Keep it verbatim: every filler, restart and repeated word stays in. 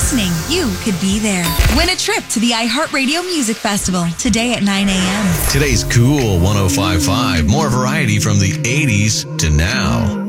listening, you could be there. Win a trip to the iHeartRadio Music Festival today at nine a.m. Today's Cool one oh five point five. More variety from the eighties to now.